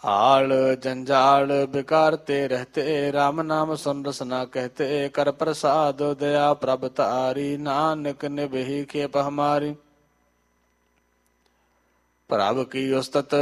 आल जंजाल बिकारते रहते, राम नाम सुन रसना कहते, कर प्रसाद दया प्रभ तारी, नानक निबहि खेप हमारी। प्रभ की उस्तत